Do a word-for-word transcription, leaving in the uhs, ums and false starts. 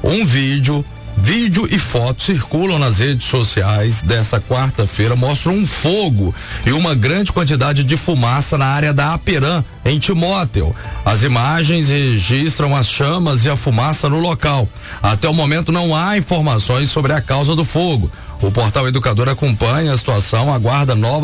Um vídeo Vídeo e fotos circulam nas redes sociais dessa quarta-feira, mostram um fogo e uma grande quantidade de fumaça na área da Aperam, em Timóteo. As imagens registram as chamas e a fumaça no local. Até o momento não há informações sobre a causa do fogo. O portal Educador acompanha a situação, aguarda novas